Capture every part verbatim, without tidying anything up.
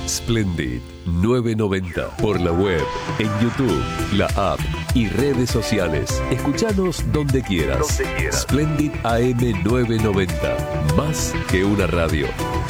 Splendid novecientos noventa. Por la web, en YouTube, la app y redes sociales. Escuchanos donde quieras. Donde quieras. Splendid A M novecientos noventa. Más que una radio.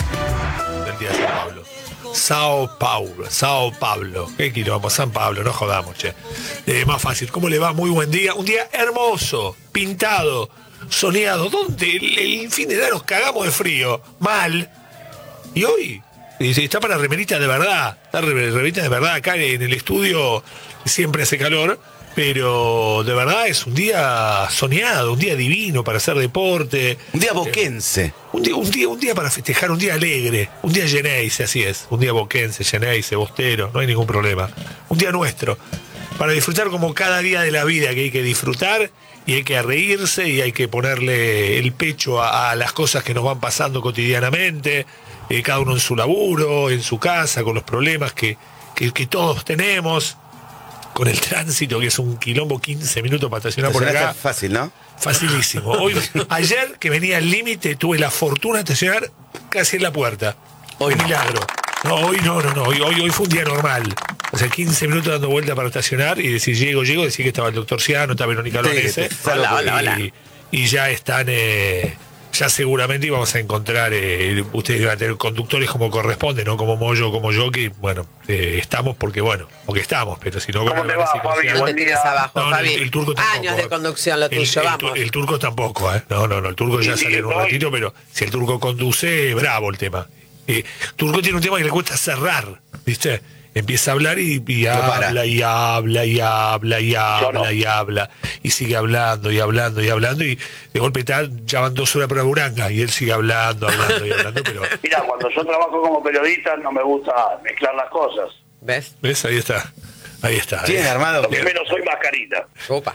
Del día de San Pablo. Sao Paulo, Sao Pablo. ¿Qué quilombo? San Pablo, no jodamos, che. Eh, más fácil. ¿Cómo le va? Muy buen día. Un día hermoso, pintado, soleado. ¿Dónde? El, el fin de semana nos cagamos de frío. Mal. Y hoy y está para remerita de verdad. Está remerita de verdad. Acá en el estudio siempre hace calor. Pero de verdad es un día soñado, un día divino para hacer deporte. Un día boquense. Eh, un, día, un, día, un día para festejar, un día alegre. Un día Geneise, así es. Un día boquense, Geneise, bostero, no hay ningún problema. Un día nuestro. Para disfrutar como cada día de la vida, que hay que disfrutar y hay que reírse y hay que ponerle el pecho a, a las cosas que nos van pasando cotidianamente. Eh, cada uno en su laburo, en su casa, con los problemas que, que, que todos tenemos. Con el tránsito, que es un quilombo, quince minutos para estacionar por acá. Fácil, ¿no? Facilísimo. Hoy, ayer, que venía al límite, tuve la fortuna de estacionar casi en la puerta. Hoy un milagro. No, hoy no, no, no. Hoy, hoy, hoy fue un día normal. O sea, quince minutos dando vuelta para estacionar y decir, llego, llego, decir que estaba el doctor Ciano, estaba Verónica Lonese. Sí, hola, hola, hola. Y, y ya están... Eh, ya seguramente íbamos a encontrar, eh, ustedes van a tener conductores como corresponde, no como Moyo, como yo, que bueno, eh, estamos porque bueno, porque estamos, pero si no... ¿Cómo te va, Fabi? No te tires abajo, no, Fabi. El, el turco tampoco, años de conducción lo tuyo, el, el, vamos. El, el turco tampoco, ¿eh? No, no, no, el turco ya sí, salió en un no, ratito, pero si el turco conduce, bravo el tema. Eh, turco tiene un tema que le cuesta cerrar, ¿viste? Empieza a hablar y, y no habla, y habla, y habla, y habla, no. y habla, y sigue hablando, y hablando, y hablando, y de golpe tal, ya van dos horas para Buranga, y él sigue hablando, hablando, y hablando, pero... Mira, cuando yo trabajo como periodista no me gusta mezclar las cosas. ¿Ves? ¿Ves? Ahí está, ahí está. ¿Tienes armado? Primero soy mascarita. Opa.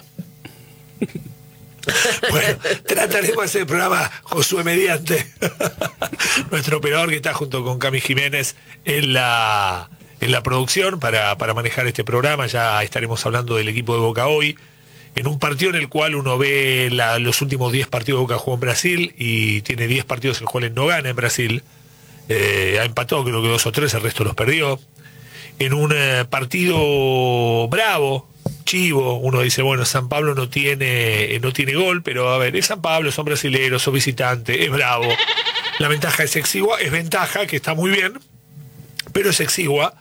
Bueno, trataremos de hacer el programa Josué mediante. Nuestro operador que está junto con Cami Jiménez en la... en la producción para, para manejar este programa. Ya estaremos hablando del equipo de Boca hoy, en un partido en el cual uno ve la, los últimos diez partidos de Boca jugó en Brasil y tiene diez partidos en los cuales no gana en Brasil. Eh, ha empatado creo que dos o tres, el resto los perdió. En un eh, partido bravo, chivo, uno dice, bueno, San Pablo no tiene, no tiene gol, pero a ver, es San Pablo, son brasileros, son visitantes, es bravo. La ventaja es exigua, es ventaja, que está muy bien, pero es exigua.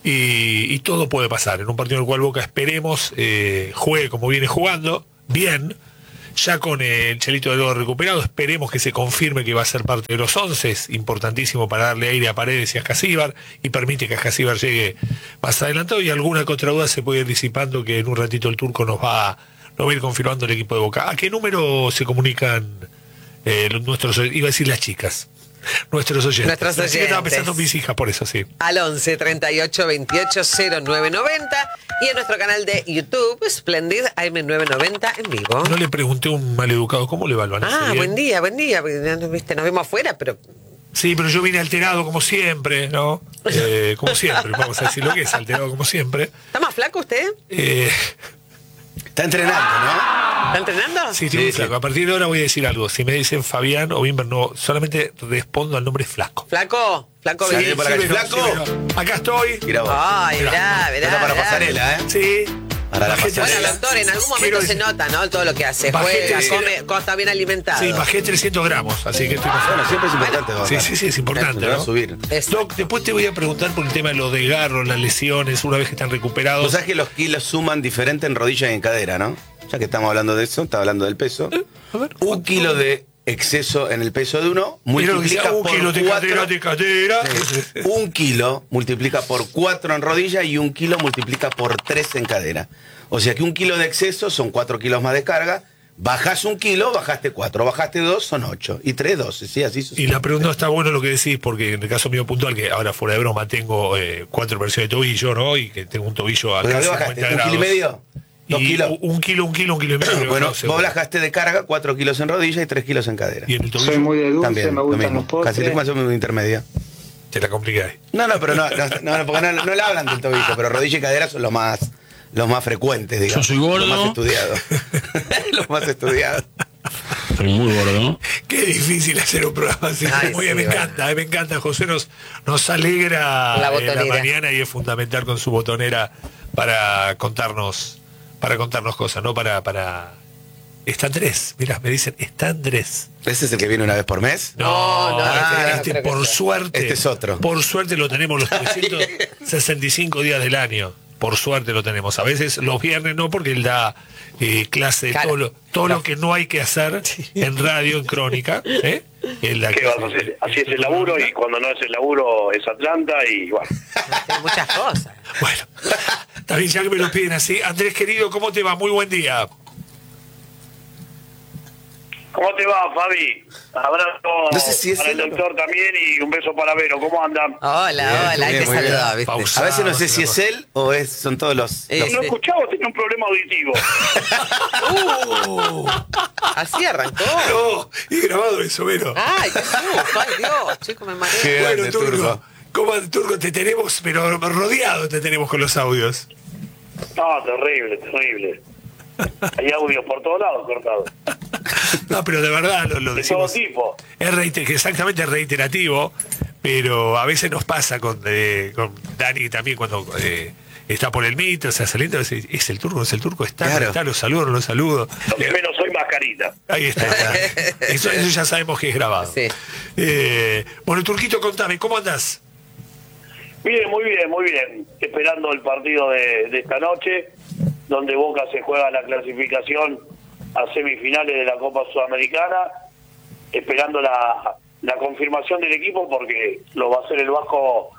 Y, y todo puede pasar. En un partido en el cual Boca esperemos eh, juegue como viene jugando, bien, ya con el Chelito de Oro recuperado, esperemos que se confirme que va a ser parte de los once, es importantísimo para darle aire a Paredes y a Jasíbar, y permite que Jasíbar llegue más adelantado, y alguna que otra duda se puede ir disipando, que en un ratito el turco nos va, nos va a ir confirmando el equipo de Boca. ¿A qué número se comunican eh, nuestros, iba a decir las chicas? Nuestros oyentes. Nuestros oyentes. Yo estaba pensando en mis hijas, por eso sí. Al once, treinta y ocho, veintiocho, cero nueve noventa y en nuestro canal de YouTube, Splendid A M novecientos noventa en vivo. No le pregunté a un maleducado cómo le va el balance. Ah, ¿Bien? buen día, buen día. Viste, nos vemos afuera, pero... Sí, pero yo vine alterado como siempre, ¿no? Eh, como siempre, vamos a decir lo que es, alterado como siempre. ¿Está más flaco usted? Eh, Está entrenando, ¿no? ¿Está entrenando? sí, estoy muy Sí, flaco. sí. A partir de ahora voy a decir algo. Si me dicen Fabián o Bimber, no, solamente respondo al nombre flaco. ¿Flaco? ¿Flaco? Sí, vení. por acá, pero- ¿flaco? pero- acá estoy. Mira vos. Ay, verá, verá. Está para verá. pasarela, ¿eh? Sí. Para la Bajé pasarela. Bueno, doctor, en algún momento Quiero se decir- nota, ¿no? Todo lo que hace. Bajé Juega, tres- come, co- está bien alimentado. Sí, bajé trescientos gramos, así que estoy más Bueno, flaco. siempre es importante Sí, bajar. sí, sí, es importante, Te va a ¿no? subir. Eso. Doc, después te voy a preguntar por el tema de los desgarros, las lesiones, una vez que están recuperados. Vos sabés que los kilos suman diferente en rodilla y en cadera, ¿no? Ya que estamos hablando de eso, está hablando del peso. A ver, Un kilo de exceso en el peso de uno mira lo que multiplica decía, un por kilo de cadera, cuatro. de cadera. Sí. Un kilo multiplica por cuatro en rodilla y un kilo multiplica por tres en cadera. O sea que un kilo de exceso son cuatro kilos más de carga. Bajás un kilo, bajaste cuatro. Bajaste dos, son ocho. Y tres, doce. Sí, así Y la pregunta está bueno lo que decís, porque en el caso mío puntual, que ahora fuera de broma tengo eh, cuatro versiones de tobillo, ¿no? Y que tengo un tobillo a ¿Pero casi qué bajaste? cincuenta ¿Un grados. kilo y medio? ¿Dos Y kilos? Un kilo, un kilo, un kilo, un kilo y medio. Bueno, no sé, vos bueno. bajaste de carga cuatro kilos en rodilla y tres kilos en cadera. Y en el tobillo Soy muy de dulce, También, me lo gustan mismo. los postres. Casi más o menos intermedia. te la compliqué ahí. No, no, pero no, no, no, no, porque no, no le hablan del tobillo, pero rodilla y cadera son los más, los más frecuentes, digamos. Yo soy gordo. Los más estudiados. Los más estudiados. estoy muy gordo. Qué difícil hacer un programa así. Ay, Muy bien, sí, me bueno. encanta, eh, me encanta. José nos, nos alegra La en la botonera. mañana y es fundamental con su botonera para contarnos, para contarnos cosas, ¿no? Para, para. Está Andrés, mirá, me dicen, está Andrés. ¿Ese es el que viene una vez por mes? No, no, este, no, este, creo que por sea. suerte. Este es otro. Por suerte lo tenemos los trescientos sesenta y cinco días del año. Por suerte lo tenemos. A veces los viernes no, porque él da eh, clase de Claro. todo, lo, todo lo que no hay que hacer en radio, en crónica. ¿eh? Él da ¿Qué vas a clase- hacer? Así es el laburo y cuando no es el laburo es Atlanta y bueno. Tiene muchas cosas. Bueno, también ya que me lo piden así. Andrés, querido, ¿cómo te va? Muy buen día. ¿Cómo te va, Fabi? Abrazo No sé si es para el él o no. doctor también y un beso para Vero. ¿Cómo andan? Hola, Bien, hola, hay bien, que muy bien. saludar, ¿viste? Pausa. A veces no sé Vamos, si es él o es, son todos los... Eh, los- No sí. escuchaba, tenía un problema auditivo. Uh, Así arrancó. no, y grabado eso, Vero. Ay, qué susto, ay Dios, chico, me mareé. Qué Bueno, grande, Turco, Turco. ¿cómo, Turco, te tenemos, pero rodeado te tenemos con los audios? No, terrible, terrible. Hay audios por todos lados cortados. No, pero de verdad lo, lo De todo decimos. tipo. Es reiter- exactamente reiterativo, pero a veces nos pasa con, eh, con Dani también cuando eh, está por el mito, o sea, saliendo, es, es el turco, es el turco, está, Claro. está, lo saludo, lo saludo. Lo que menos soy mascarita. Ahí está. está. Eso, eso ya sabemos que es grabado. Sí. Eh, bueno, Turquito, contame, ¿cómo andás? Bien, muy bien, muy bien. Esperando el partido de, de esta noche, donde Boca se juega la clasificación a semifinales de la Copa Sudamericana, esperando la, la confirmación del equipo porque lo va a hacer el Vasco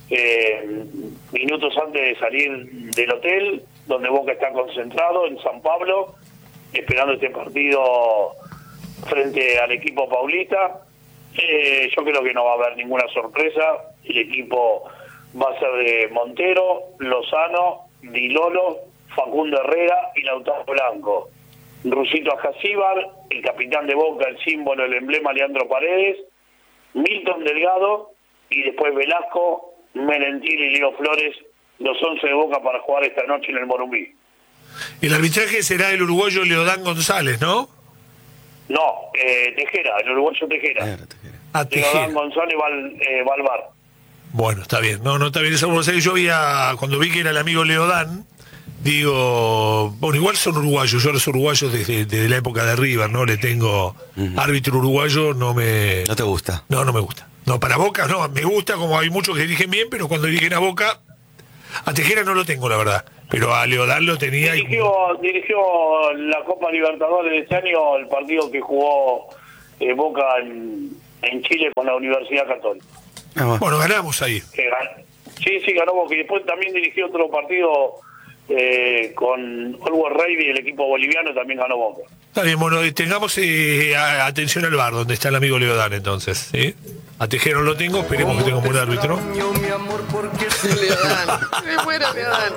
eh, minutos antes de salir del hotel, donde Boca está concentrado en San Pablo, esperando este partido frente al equipo paulista. Eh, yo creo que no va a haber ninguna sorpresa. El equipo va a ser de Montero, Lozano, Di Lolo, Facundo Herrera y Lautaro Blanco. Rusito Ajacíbar, el capitán de Boca, el símbolo, el emblema, Leandro Paredes, Milton Delgado y después Velasco, Melentil y Leo Flores, los once de Boca para jugar esta noche en el Morumbí. El arbitraje será el uruguayo Leodán González, ¿no? No, eh, Tejera, el uruguayo Tejera. Claro, te quiero. A Leodán Tejera. González va al, eh, va al bar. Bueno, está bien. No, no está bien. Eso, o sea, yo había, cuando vi que era el amigo Leodán, digo, bueno, igual son uruguayos. Yo a los uruguayos desde, desde la época de River, ¿no? Le tengo árbitro uruguayo, no me... ¿No te gusta? No, no me gusta. No, para Boca no, me gusta, como hay muchos que dirigen bien, pero cuando dirigen a Boca, a Tejera no lo tengo, la verdad. Pero a Leodán lo tenía y... Dirigió, dirigió la Copa Libertadores de este año, el partido que jugó eh, Boca en, en Chile con la Universidad Católica. Ah, bueno. Bueno, ganamos ahí. Que gan- sí, sí, ganó Boca. Y después también dirigió otro partido eh, con Always Ready, el equipo boliviano, también ganó Boca. Está bien, bueno, eh, tengamos eh, a- atención al bar, donde está el amigo Leodán, entonces. ¿sí? A Tejera no lo tengo, esperemos que tenga un buen árbitro. Leodán, me muero, Leodán.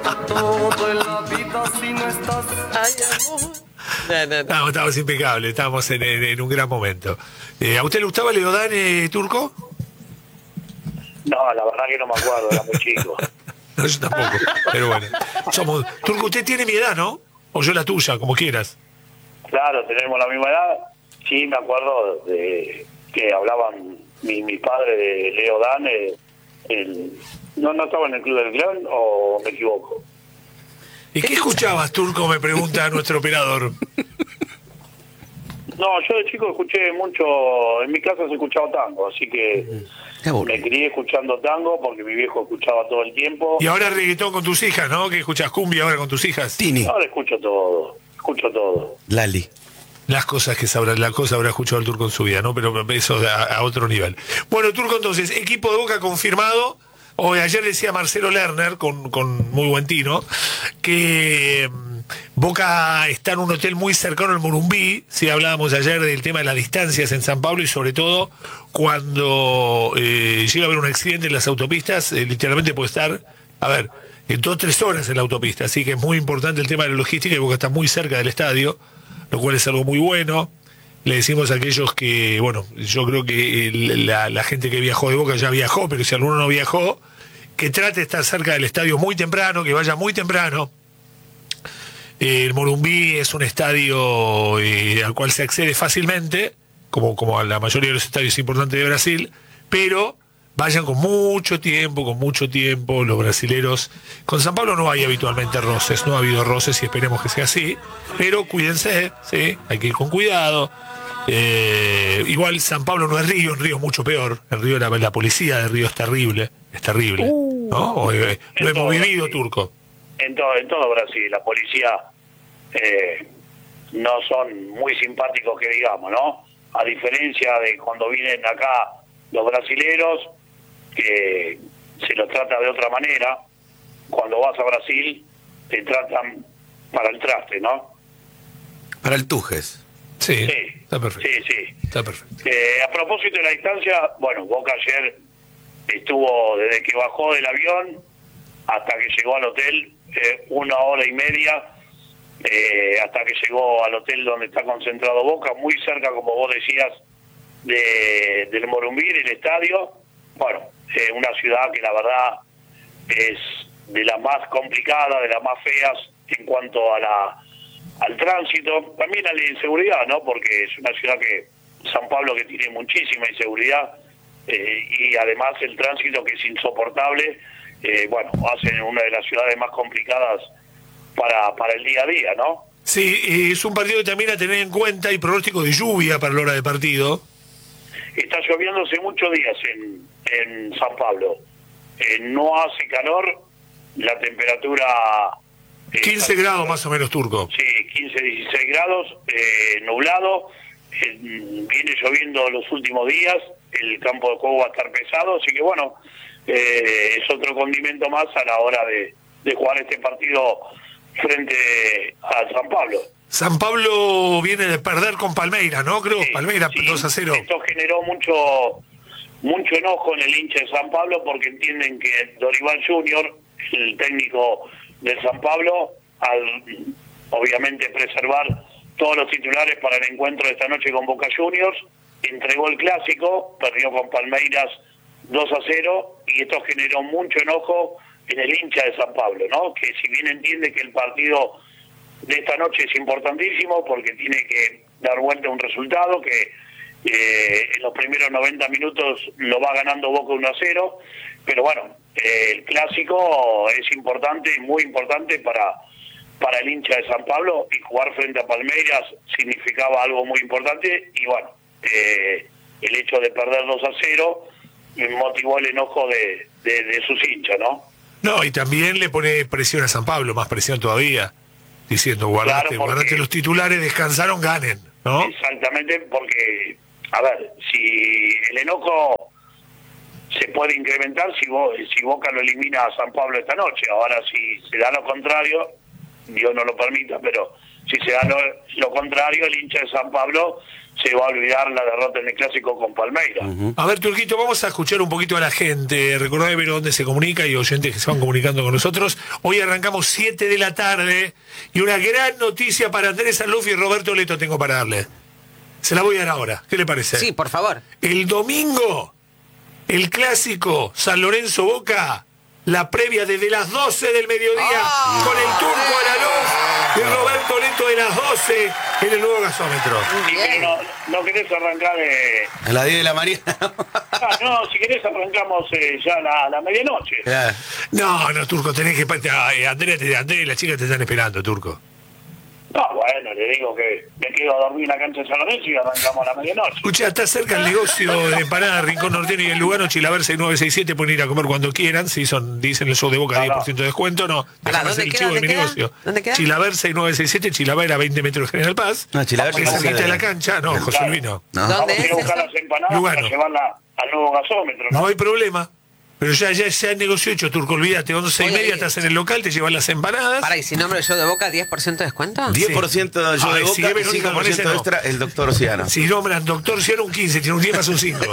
Ay, amor. No, no, no. No, estábamos impecables, estábamos en, en- en un gran momento. Eh, ¿A usted le gustaba Leodán, eh, Turco? No, la verdad que no me acuerdo, era muy chico. No, yo tampoco, pero bueno. Somos... Turco, usted tiene mi edad, ¿no? O yo la tuya, como quieras. Claro, tenemos la misma edad. Sí, me acuerdo de que hablaban mi, mi padre de Leo Dan. eh, el- ¿no, ¿No estaba en el Club del Clan o me equivoco? ¿Y qué escuchabas, Turco? Me pregunta nuestro operador. No, yo de chico escuché mucho, en mi casa se escuchaba tango, así que Qué aburrido. me crié escuchando tango porque mi viejo escuchaba todo el tiempo. Y ahora reggaetón con tus hijas, ¿no? Que escuchas cumbia ahora con tus hijas. Tini, Ahora escucho todo, escucho todo. Lali. Las cosas que sabrá, la cosa habrá escuchado el Turco en su vida, ¿no? Pero eso a, a otro nivel. Bueno, Turco, entonces, equipo de Boca confirmado. Hoy, ayer decía Marcelo Lerner, con, con muy buen tino, que mm, Boca está en un hotel muy cercano al Morumbí. Sí, hablábamos ayer del tema de las distancias en San Pablo y sobre todo cuando eh, llega a haber un accidente en las autopistas, eh, literalmente puede estar, a ver, en dos o tres horas en la autopista. Así que es muy importante el tema de la logística y Boca está muy cerca del estadio, lo cual es algo muy bueno. Le decimos a aquellos que, bueno, yo creo que el- la, la gente que viajó de Boca ya viajó, pero si alguno no viajó, que trate de estar cerca del estadio muy temprano, que vaya muy temprano. Eh, el Morumbi es un estadio eh, al cual se accede fácilmente, como, como a la mayoría de los estadios importantes de Brasil, pero vayan con mucho tiempo, con mucho tiempo, los brasileros. Con San Pablo no hay habitualmente roces, no ha habido roces y esperemos que sea así, pero cuídense, ¿sí? Hay que ir con cuidado. Eh, igual San Pablo no es Río, en Río es mucho peor. En Río la, la policía de Río es terrible, es terrible, uh, ¿no? O, eh, lo hemos vivido, Brasil. Turco. En todo, en todo Brasil, la policía eh, no son muy simpáticos que digamos, ¿no? A diferencia de cuando vienen acá los brasileros, que se los trata de otra manera. Cuando vas a Brasil te tratan para el traste, ¿no? Para el Tujes. Sí, sí, está perfecto. Sí, sí. Está perfecto. Eh, a propósito de la distancia, bueno, Boca ayer estuvo desde que bajó del avión hasta que llegó al hotel, eh, una hora y media, eh, hasta que llegó al hotel donde está concentrado Boca, muy cerca, como vos decías, de, del Morumbi, el estadio. Bueno, eh, una ciudad que la verdad es de las más complicadas, de las más feas en cuanto a la al tránsito, también a la inseguridad, ¿no? Porque es una ciudad que, San Pablo, que tiene muchísima inseguridad, eh, y además el tránsito que es insoportable, eh, bueno, hacen una de las ciudades más complicadas para, para el día a día, ¿no? Sí, es un partido que también a tener en cuenta, y pronóstico de lluvia para la hora de partido. Está lloviendo hace muchos días en, en San Pablo. Eh, no hace calor, la temperatura... Eh, quince grados más o menos, Turco. Sí, quince, dieciséis grados, eh, nublado, eh, viene lloviendo los últimos días, el campo de juego va a estar pesado, así que bueno, eh, es otro condimento más a la hora de, de jugar este partido frente a San Pablo. San Pablo viene de perder con Palmeiras, ¿no? Creo, sí, Palmeiras sí, dos a cero. Esto generó mucho mucho enojo en el hincha de San Pablo porque entienden que Dorival junior, el técnico del San Pablo, al obviamente preservar todos los titulares para el encuentro de esta noche con Boca Juniors, entregó el clásico, perdió con Palmeiras dos a cero, y esto generó mucho enojo en el hincha de San Pablo, ¿no? Que si bien entiende que el partido de esta noche es importantísimo porque tiene que dar vuelta a un resultado que eh, en los primeros noventa minutos lo va ganando Boca uno a cero, pero bueno, eh, el clásico es importante y muy importante para para el hincha de San Pablo, y jugar frente a Palmeiras significaba algo muy importante, y bueno, eh, el hecho de perder dos a cero motivó el enojo de, de, de sus hinchas, ¿no? No, y también le pone presión a San Pablo, más presión todavía, diciendo, guardate, claro, guardate los titulares, descansaron, ganen, ¿no? Exactamente, porque, a ver, si el enojo se puede incrementar si, vos, si Boca lo elimina a San Pablo esta noche. Ahora, si se da lo contrario, Dios no lo permita, pero si se da lo, lo contrario, el hincha de San Pablo se va a olvidar la derrota en el clásico con Palmeiras. Uh-huh. A ver, Turquito, vamos a escuchar un poquito a la gente. Recordá ver dónde se comunica y oyentes que se van comunicando con nosotros. Hoy arrancamos siete de la tarde y una gran noticia para Andrés Arluffi y Roberto Leto tengo para darle. Se la voy a dar ahora. ¿Qué le parece? Sí, por favor. El domingo, el clásico San Lorenzo Boca, la previa desde las doce del mediodía, oh, con el Turco Alaluf y Roberto Leto de las doce en el nuevo gasómetro. Sí, pero no, no querés arrancar de... a las diez de la mañana. Ah, no, si querés arrancamos eh, ya a la, la medianoche. Yeah. No, no, Turco, tenés que... Ay, Andrés, Andrés y la chica te están esperando, Turco. No, bueno, le digo que me quedo a dormir en la cancha de San Lorenzo y arrancamos a la medianoche. Escucha, está cerca el negocio de empanada Rincón Norteño y el Lugano, Chilaver seis nueve seis siete, pueden ir a comer cuando quieran, si son, dicen el show de Boca, no, diez por ciento de descuento, no, déjame hacer el chivo de mi queda? negocio. ¿Dónde queda? Chilaver seis nueve seis siete, Chilaver a veinte metros de General Paz. No, Chilaver es cerquita de la cancha, no, José claro. Luis no. no. Vamos a ir a buscar las empanadas Lugano. para llevarla al nuevo gasómetro, ¿no? No hay problema. Pero ya, ya se ha negocio hecho, Turco, olvídate, once y media estás en el local, te llevan las empanadas. Para, y si nombro yo de Boca, diez por ciento de descuento. diez por ciento yo sí. de Ay, Boca, si y cinco por ciento extra el doctor Ciano. Si nombran doctor Ciano un quince, tiene un diez más un cinco.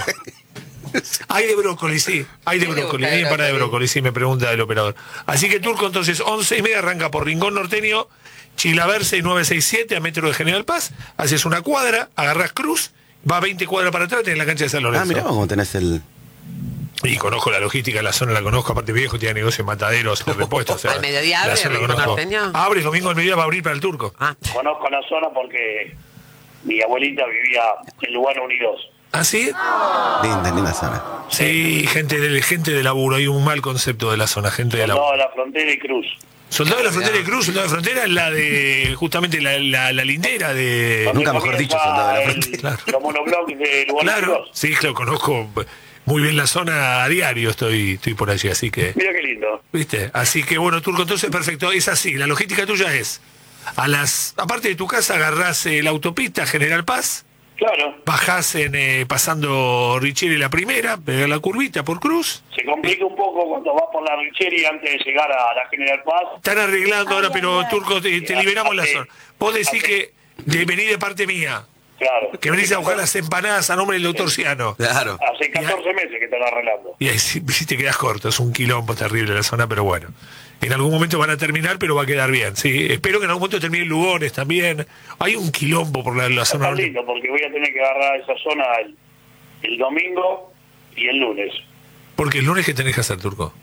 Hay de brócoli, sí, hay de brócoli, hay empanada de brócoli, sí, me pregunta el operador. Así que Turco, entonces, once y media arranca por Rincón Norteño, Chilaver seis nueve seis siete a metro de General Paz, haces una cuadra, agarras cruz, va veinte cuadras para atrás, tenés la cancha de San Lorenzo. Ah, mirá cómo tenés el... Y conozco la logística de la zona, la conozco, aparte mi viejo tiene negocios en mataderos, de repuestos. O sea, ¿Al mediodía abre la zona la el conozco. norteño? Abre el domingo al mediodía, va a abrir para el Turco. Ah, Conozco la zona porque mi abuelita vivía en Lugano Unidos. ¿Ah, sí? Linda, linda zona. Sí, gente de, gente de laburo, hay un mal concepto de la zona, gente de Soldado laburo. de la Frontera y Cruz. Soldado de la Frontera de Cruz, Soldado de la Frontera es la de, justamente la, la, la lindera de... Donde Nunca mejor dicho, comienza Soldado de la el- Frontera. Claro. Los monoblocks de Lugano Claro, Unidos. sí, lo conozco muy bien la zona a diario, estoy, estoy por allí, así que... Mira qué lindo. ¿Viste? Así que bueno, Turco, entonces perfecto, es así, la logística tuya es, a las, aparte de tu casa, agarrás eh, la autopista General Paz, Claro, bajás en, eh, pasando Richeri la primera, pegás la curvita por Cruz, se complica un poco cuando vas por la Richeri antes de llegar a la General Paz. están arreglando ahora, pero Turco, te, te liberamos la Hace- zona. Vos decís hace- que de, venís de parte mía, Claro. que venís a buscar las empanadas a nombre del doctor Ciano. Claro. Hace catorce meses que están arreglando. Y ahí sí, sí te quedas corto, es un quilombo terrible la zona, pero bueno. En algún momento van a terminar, pero va a quedar bien, sí. Espero que en algún momento terminen Lugones también. Hay un quilombo por la, la zona Está norte. lindo porque voy a tener que agarrar esa zona el, el domingo y el lunes. Porque el lunes, ¿qué tenés que hacer, Turco?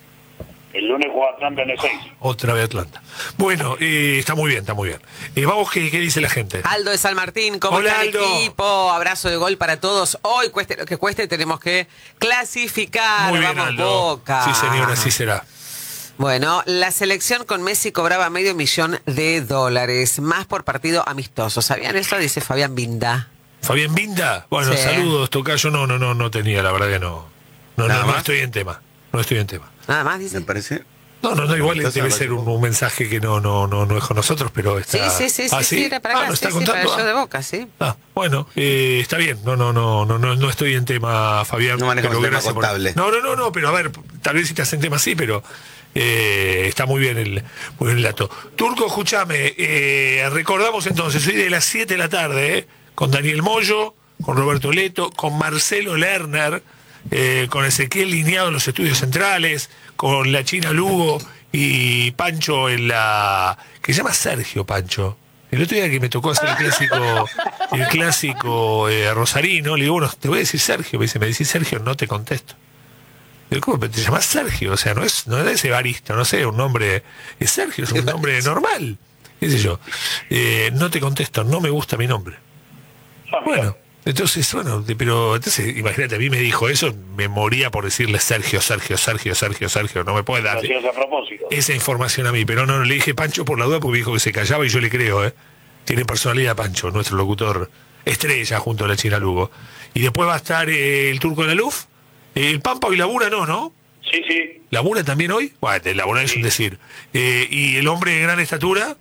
El lunes juega Atlanta en el seis. Otra vez Atlanta. Bueno, eh, está muy bien, está muy bien. Eh, vamos, ¿qué, ¿qué dice la gente? Aldo de San Martín, ¿cómo Hola, está el Aldo. equipo? Abrazo de gol para todos. Hoy, cueste lo que cueste, tenemos que clasificar. Muy bien, Vamos, Aldo. Boca. Sí, señor, así será. Bueno, la selección con Messi cobraba medio millón de dólares, más por partido amistoso. ¿Sabían eso? Dice Fabián Binda. Fabián Binda, bueno, Sí. saludos, tocayo. No, no, no, no tenía, la verdad que no. No, ¿Nada no, no más? estoy en tema. No estoy en tema. Nada más, Me dice. parece. No, no, no, igual Entonces, debe me ser parece un, un mensaje que no, no, no, no es con nosotros, pero Sí, está. sí, sí, sí, ¿Ah, sí, era para Ah, acá, ¿lo sí, está sí, para el contando? show Ah. de Boca, sí. Ah, bueno, eh, está bien. No, no, no, no, no, no estoy en tema, Fabián. No manejamos pero el tema gracias por- contable. No, no, no, no, pero a ver, tal vez si estás en tema sí, pero eh, está muy bien el, muy bien el dato. Turco, escúchame, eh, recordamos entonces, hoy de las siete de la tarde, eh, con Daniel Moyo, con Roberto Leto, con Marcelo Lerner, eh, con Ezequiel Lineado en los estudios centrales, con la China Lugo y Pancho en la... que se llama Sergio Pancho. El otro día que me tocó hacer el clásico, el clásico eh, rosarino, le digo, bueno, te voy a decir Sergio. Me dice, me decís Sergio, no te contesto. Digo, ¿cómo te llamas Sergio? O sea, no es, no es Evaristo, no sé, un nombre, es Sergio, es un nombre normal. ¿Qué sé yo? Eh, no te contesto, no me gusta mi nombre. Ah, mira. Bueno, entonces, bueno, de- pero entonces, imagínate, a mí me dijo eso, me moría por decirle Sergio, Sergio, Sergio, Sergio, Sergio, no me puede Lo dar hacías a propósito. esa información a mí, pero no, no le dije Pancho por la duda porque me dijo que se callaba y yo le creo, ¿eh? Tiene personalidad Pancho, nuestro locutor estrella junto a la China Lugo. Y después va a estar eh, el Turco de la Luz, eh, el Pampa hoy labura, no, ¿no? Sí, sí. ¿Labura también hoy? Bueno, laburar es un decir. Eh, ¿Y el hombre de gran estatura?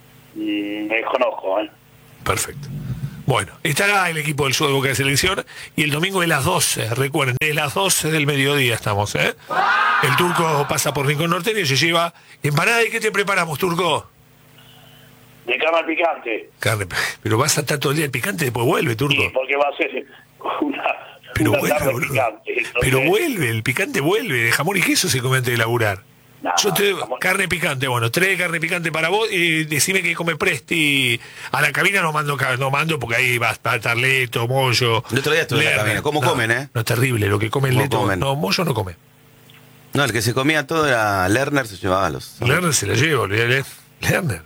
Mm, desconozco, ¿eh? Perfecto. Bueno, estará el equipo del Show de Boca de Selección y el domingo de las doce, recuerden, de las doce del mediodía estamos, ¿eh? El Turco pasa por Rincón Norteño y se lleva empanada. ¿Y qué te preparamos, Turco? De cama al picante. Carne, pero vas a estar todo el día el picante, después vuelve, Turco. Sí, porque va a ser una, Pero una vuelve, tarde boludo. picante. Entonces, Pero vuelve, el picante vuelve, de jamón y queso se come antes de laburar. No, Yo te jamón- carne picante, bueno, tres carne picante para vos y decime que come Presti. A la cabina no mando, ca- no mando porque ahí va a estar Leto, Mollo. El otro día estuve en la Lerner. cabina. ¿Cómo No, comen, eh? No, es terrible, lo que come el ¿Cómo Leto. comen? No, Mollo no come. No, el que se comía todo era Lerner, se llevaba los. Lerner se la lleva, olvidale. Lerner.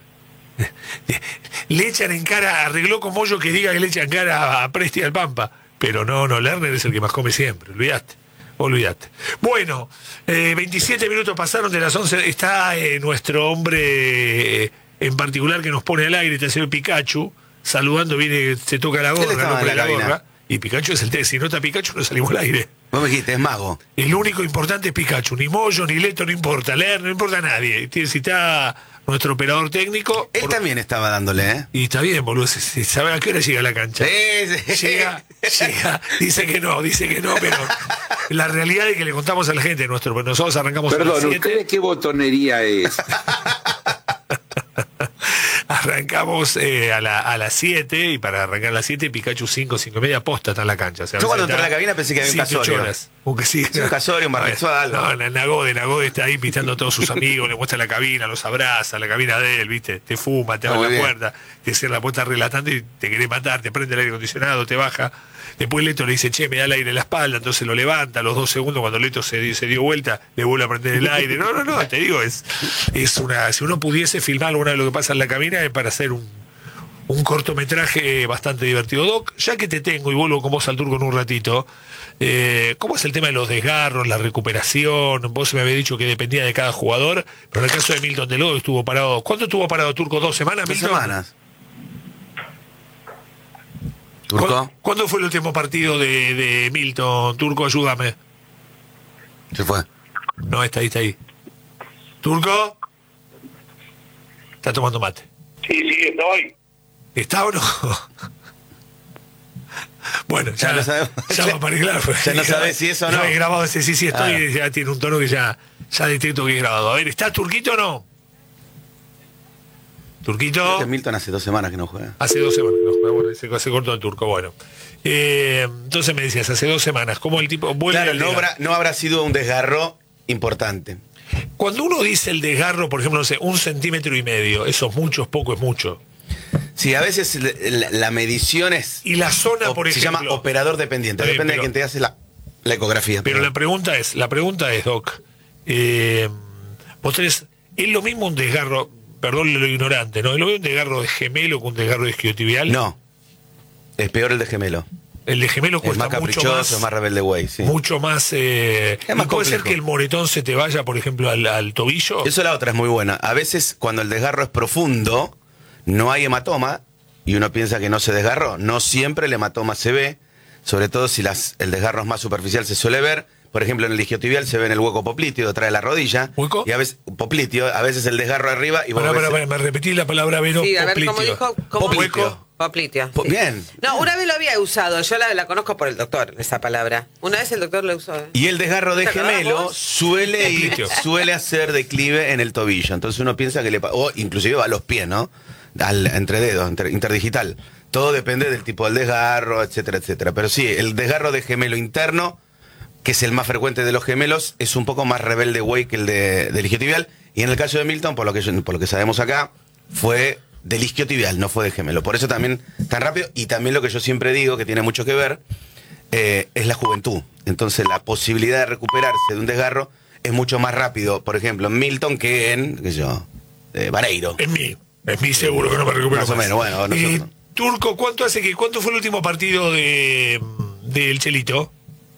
Le echan en cara, arregló con Mollo que diga que le echan cara a Presti y al Pampa. Pero no, no, Lerner es el que más come siempre, olvidaste. Olvídate. Bueno, eh, veintisiete minutos pasaron de las once. Está eh, nuestro hombre eh, en particular que nos pone al aire, el señor Pikachu, saludando, viene, se toca la Él gorra, estaba no en pone la la cabina. gorra. Y Pikachu es el té. Si no está Pikachu, no salimos al aire. Vos me dijiste, es mago. El único importante es Pikachu. Ni Mollo, ni Leto, no importa. Leer, no importa a nadie. Tiene- Si está nuestro operador técnico. Él por- también estaba dándole, ¿eh? Y está bien, boludo. se- se ¿Sabe a qué hora llega a la cancha? Sí, sí. Llega, llega, dice que no, dice que no, pero la realidad es que le contamos a la gente nuestro, pues nosotros arrancamos a Perdón, las siete, ¿ustedes qué botonería es? arrancamos eh, a, la, a las siete y para arrancar a las siete Pikachu cinco, cinco y media posta está en la cancha. O sea, Yo cuando está entré a la cabina pensé que había un siete, ocho casorio. horas. Un, que sí, Sí, un casorio, un barbezuada, algo. No, no, Nagode, Nagode está ahí invitando a todos sus amigos, le muestra la cabina, los abraza, la cabina de él, ¿viste? Te fuma, te Ah, abre muy la bien. puerta, te cierra la puerta relatando y te quiere matar, te prende el aire acondicionado, te baja. Después Leto le dice, che, me da el aire en la espalda, entonces lo levanta, a los dos segundos cuando Leto se, se dio vuelta, le vuelve a prender el aire. No, no, no, te digo, es, es una, si uno pudiese filmar alguna de lo que pasa en la cabina es para hacer un, un cortometraje bastante divertido. Doc, ya que te tengo y vuelvo con vos al Turco en un ratito, eh, ¿cómo es el tema de los desgarros, la recuperación? Vos me habías dicho que dependía de cada jugador, pero en el caso de Milton Delgado estuvo parado. ¿Cuánto estuvo parado Turco? ¿Dos semanas, Dos Milton? semanas. Turco. ¿Cuándo, ¿Cuándo fue el último partido de, de Milton? Turco, ayúdame. Se fue. No, está ahí, está ahí. ¿Turco? Está tomando mate. Sí, sí, estoy. ¿Está o no? Bueno, ya, Ya no sabemos. ya va para claro. Ya no sabes si eso o no. Ya he grabado ese sí, sí, estoy, Ah. y ya tiene un tono que ya, ya detecto que es grabado. A ver, ¿está Turquito o no? ¿Turquito? Creo que Milton hace dos semanas que no juega. Hace dos semanas, no, bueno, se, se cortó el Turco, bueno. Eh, entonces me decías, hace dos semanas, ¿cómo el tipo vuelve Claro, al no desgarro? habrá, no habrá sido un desgarro importante. Cuando uno dice el desgarro, por ejemplo, no sé, un centímetro y medio, eso es mucho, es poco, es mucho. Sí, a veces la, la medición es... Y la zona, o- por se ejemplo... llama operador dependiente. Está bien, Depende pero- de quién te hace la, la ecografía. Pero la pregunta es, la pregunta es, Doc, eh, vos tenés, ¿es lo mismo un desgarro, perdón lo ignorante, ¿no? ¿Es lo mismo un desgarro de gemelo que un desgarro de isquiotibial? No. Es peor el de gemelo. El de gemelo Es cuesta más mucho caprichoso, más, es más rebelde güey, sí. mucho más, eh, Es más ¿y puede ser complejo. que el moretón se te vaya, por ejemplo, al, al tobillo? Eso la otra es muy buena. A veces cuando el desgarro es profundo, no hay hematoma y uno piensa que no se desgarró. No siempre el hematoma se ve, sobre todo si las, el desgarro es más superficial se suele ver. Por ejemplo, en el isquiotibial se ve en el hueco popliteo detrás de la rodilla. ¿Hueco? Y a veces, popliteo, a veces el desgarro arriba y vos Pará, ves- pará, pará, me repetí la palabra Vero. Sí, a ver, ¿cómo popliteo. dijo? ¿Cómo? Popliteo. Popliteo. Po- sí. bien. No, una vez lo había usado, yo la, la conozco por el doctor, esa palabra. Una vez el doctor lo usó. ¿eh? Y el desgarro de ¿Te acordás gemelo vos? suele ir, Popliteo. suele hacer declive en el tobillo. Entonces uno piensa que le pa- o inclusive va a los pies, ¿no? Al, entre dedos, inter- interdigital. Todo depende del tipo del desgarro, etcétera, etcétera. Pero sí, el desgarro de gemelo interno, que es el más frecuente de los gemelos, es un poco más rebelde güey que el de, del isquiotibial. Y en el caso de Milton, por lo que yo- por lo que sabemos acá, fue del isquiotibial, no fue de gemelo. Por eso también tan rápido. Y también lo que yo siempre digo, que tiene mucho que ver, eh, es la juventud. Entonces la posibilidad de recuperarse de un desgarro es mucho más rápido, por ejemplo, en Milton que en, qué sé yo, eh, Vareiro. Es mí, es mí seguro que no me recupero Más o menos, bueno, nosotros. Eh, Turco, ¿cuánto hace que, cuánto fue el último partido de del Chelito?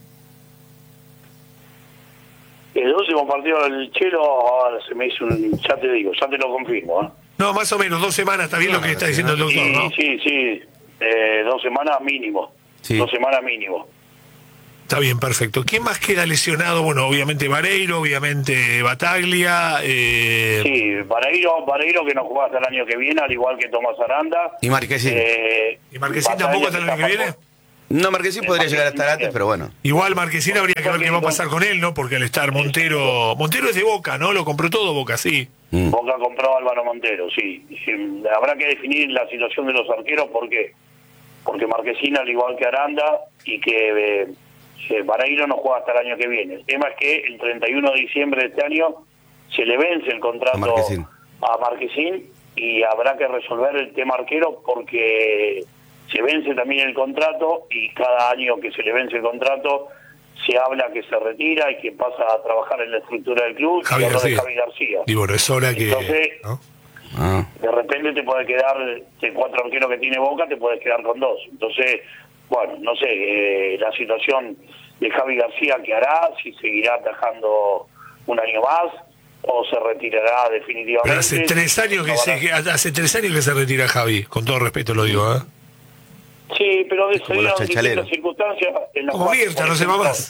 El último partido del Chelo, ahora se me hizo un... Ya te digo, ya te lo confirmo. ¿eh? No, más o menos, dos semanas, está bien lo que está diciendo el doctor, Sí, ¿no? sí, sí. Eh, dos semanas mínimo. Sí. Dos semanas mínimo. Está bien, perfecto. ¿Quién más queda lesionado? Bueno, obviamente Vareiro, obviamente Bataglia. Eh, Sí, Vareiro, Vareiro que no juega hasta el año que viene, al igual que Tomás Aranda. Y Marquesín. Eh, ¿Y Marquesín Bataglia tampoco hasta el año que está viene? No, Marquesín podría llegar a estar antes, pero bueno. Igual Marquesín habría que ver qué va a pasar con él, ¿no? Porque al estar Montero... Montero es de Boca, ¿no? Lo compró todo Boca, sí. Mm. Boca compró a Álvaro Montero, sí. Sí, habrá que definir la situación de los arqueros, ¿por qué? Porque Marquesín, al igual que Aranda, y que eh, eh, Vareiro no juega hasta el año que viene. El tema es que el treinta y uno de diciembre de este año se le vence el contrato A Marquesín. a Marquesín y habrá que resolver el tema arquero porque se vence también el contrato y cada año que se le vence el contrato se habla que se retira y que pasa a trabajar en la estructura del club. Javi y hablo de García. Javi García. Y bueno, es hora que... Entonces, ¿no? Ah. de repente te puede quedar, de cuatro arqueros que tiene Boca, te puedes quedar con dos. Entonces, bueno, no sé, eh, la situación de Javi García, ¿qué hará? Si seguirá atajando un año más o se retirará definitivamente. Pero hace tres años que No, se, ahora- que hace tres años que se retira Javi, con todo respeto lo digo, ¿eh? Sí, pero de como los distintas chachaleros. circunstancias. En las Como cuales, Mirta, por no se va ejemplo, más.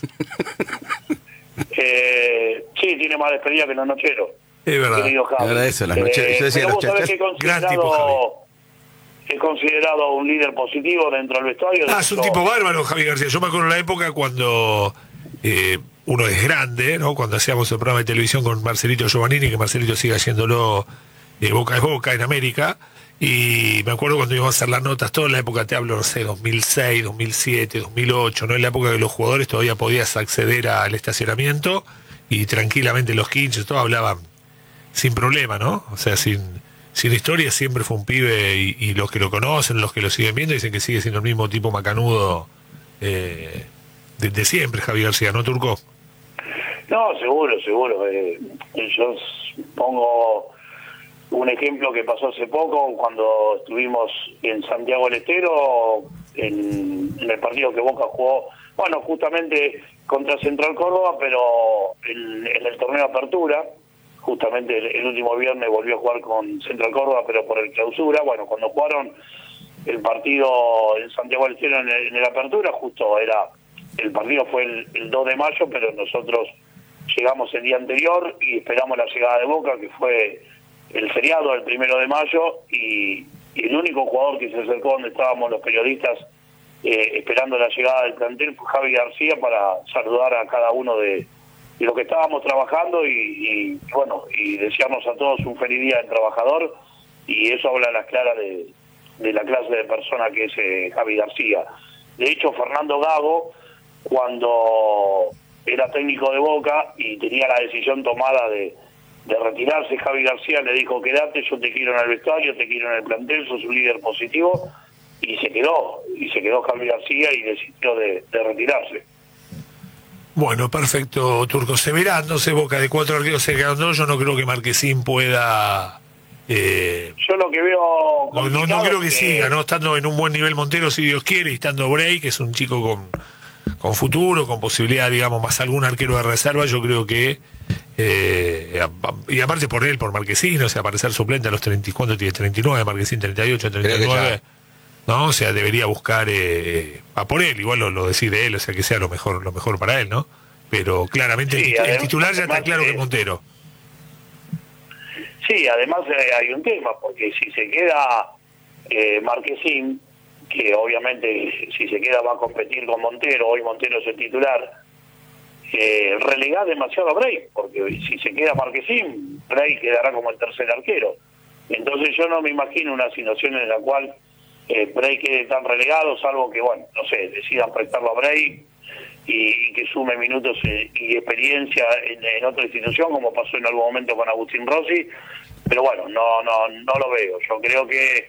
Eh, sí, tiene más despedida que los nocheros. Es verdad. Querido Javi. Es verdad eso, las nocheras. Yo decía pero los vos sabés chachas. que he Gran tipo, considerado, he considerado un líder positivo dentro del vestuario. Ah, es un No, tipo bárbaro, Javi García. Yo me acuerdo en la época cuando eh, uno es grande, ¿no? Cuando hacíamos el programa de televisión con Marcelito Giovannini, que Marcelito sigue haciéndolo eh, Boca es Boca en América. Y me acuerdo cuando íbamos a hacer las notas, toda la época, te hablo, no sé, dos mil seis, dos mil siete, dos mil ocho, ¿no? En la época que los jugadores todavía podías acceder al estacionamiento y tranquilamente los quinchos, todos hablaban sin problema, ¿no? O sea, sin, sin historia, siempre fue un pibe y, y los que lo conocen, los que lo siguen viendo, dicen que sigue siendo el mismo tipo macanudo eh, de, de siempre, Javi García, ¿no, Turco? No, seguro, seguro. Eh, yo pongo un ejemplo que pasó hace poco, cuando estuvimos en Santiago del Estero, en, en el partido que Boca jugó, bueno, justamente contra Central Córdoba, pero en, en el torneo de apertura, justamente el, el último viernes volvió a jugar con Central Córdoba, pero por el clausura. Bueno, cuando jugaron el partido en Santiago del Estero en el, en el apertura, justo era, el partido fue el, el dos de mayo, pero nosotros llegamos el día anterior y esperamos la llegada de Boca, que fue el feriado del primero de mayo, y, y el único jugador que se acercó donde estábamos los periodistas eh, esperando la llegada del plantel fue Javi García, para saludar a cada uno de, de los que estábamos trabajando y, y bueno, y desearnos a todos un feliz día del trabajador, y eso habla a las claras de, de la clase de persona que es eh, Javi García. De hecho, Fernando Gago, cuando era técnico de Boca y tenía la decisión tomada de de retirarse, Javi García le dijo: quédate, yo te quiero en el vestuario, te quiero en el plantel, sos un líder positivo, y se quedó, y se quedó Javi García y decidió de, de retirarse. Bueno, perfecto, Turco. Se verá, no sé, Boca de cuatro arqueros se quedan dos, yo no creo que Marquesín pueda... Eh, yo lo que veo... No, no, no creo que, que siga, ¿no? Estando en un buen nivel Montero, si Dios quiere, y estando Bray, que es un chico con, con futuro, con posibilidad, digamos, más algún arquero de reserva, yo creo que... Eh, y aparte por él, por Marquesín, o sea, para ser suplente a los treinta, ¿cuánto tiene? treinta y nueve, Marquesín treinta y ocho, treinta y nueve, ¿no? O sea, debería buscar eh, a por él, igual lo, lo decide él, o sea, que sea lo mejor lo mejor para él, ¿no? Pero claramente sí, el, además, el titular ya está claro eh, que es Montero. Sí, además eh, hay un tema, porque si se queda eh, Marquesín, que obviamente si se queda va a competir con Montero, hoy Montero es el titular, Eh, relegar demasiado a Bray, porque si se queda Marquesín, Bray quedará como el tercer arquero. Entonces yo no me imagino una situación en la cual eh, Bray quede tan relegado, salvo que, bueno, no sé, decidan prestarlo a Bray y, y que sume minutos y, y experiencia en, en otra institución, como pasó en algún momento con Agustín Rossi. Pero bueno, no no no lo veo. Yo creo que,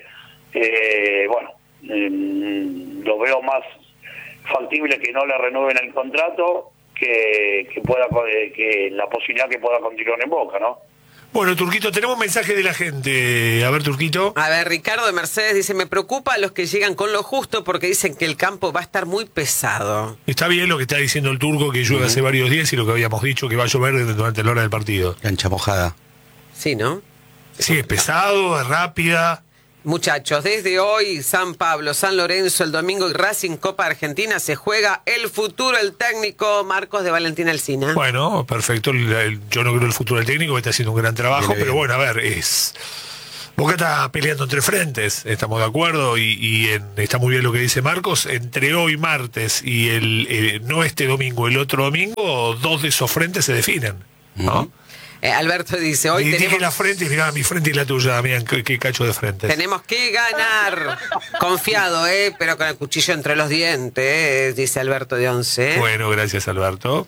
eh, bueno, eh, lo veo más factible que no le renueven el contrato, que, que pueda que la posibilidad que pueda continuar en Boca, ¿no? Bueno, Turquito, tenemos un mensaje de la gente. A ver, Turquito. A ver, Ricardo de Mercedes dice: me preocupa a los que llegan con lo justo, porque dicen que el campo va a estar muy pesado. Está bien lo que está diciendo el Turco, que llueve uh-huh. hace varios días, y lo que habíamos dicho, que va a llover durante la hora del partido. Cancha mojada. Sí, ¿no? Sí, es pesado, es rápida. Muchachos, desde hoy San Pablo, San Lorenzo, el domingo y Racing Copa Argentina, se juega el futuro, el técnico Marcos de Valentín Alsina. Bueno, perfecto. El, el, yo no creo el futuro del técnico, que está haciendo un gran trabajo, bien, pero bien. Bueno, a ver, es... Boca está peleando entre frentes, estamos de acuerdo, y, y en, está muy bien lo que dice Marcos. Entre hoy, martes, y el, el no este domingo, el otro domingo, dos de esos frentes se definen, ¿no? Uh-huh. Eh, Alberto dice: hoy y tenemos... dije la frente, mirá, mi frente y la tuya, mirá, qué, qué cacho de frente. Tenemos que ganar. Confiado, ¿eh? Pero con el cuchillo entre los dientes, ¿eh? Dice Alberto de Once. Bueno, gracias, Alberto.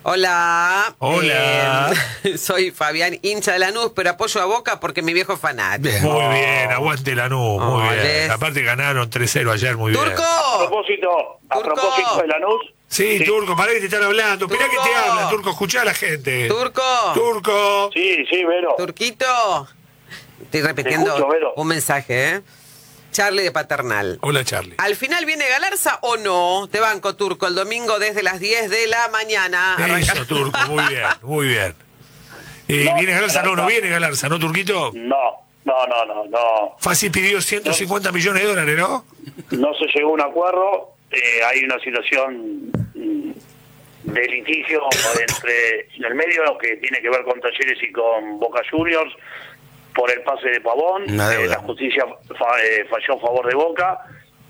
Hola. Hola. Eh, soy Fabián, hincha de Lanús, pero apoyo a Boca porque mi viejo es fanático. Bien. Muy bien, aguante Lanús, muy oh, bien. Les... Aparte ganaron tres cero ayer, muy ¡Turco! bien. A propósito, a ¡Turco! propósito de Lanús. Sí, sí, Turco, pará que te están hablando. ¡Turco! Mirá que te hablan, Turco, escuchá a la gente. ¡Turco! ¡Turco! Sí, sí, Vero. ¡Turquito! Estoy repitiendo escucho, Vero. Un mensaje, ¿eh? Charlie de Paternal. Hola, Charlie. ¿Al final viene Galarza o no? Te banco, Turco, el domingo desde las diez de la mañana. Eso, Arranca... Turco, muy bien, muy bien. Eh, No, ¿Viene Galarza? No, no, no viene Galarza, ¿no, Turquito? No, no, no, no, no. Fácil pidió ciento cincuenta millones de dólares, ¿no? No se llegó a un acuerdo. Eh, hay una situación mm, de litigio entre en el medio, lo que tiene que ver con Talleres y con Boca Juniors por el pase de Pavón. Eh, la justicia fa, eh, falló a favor de Boca.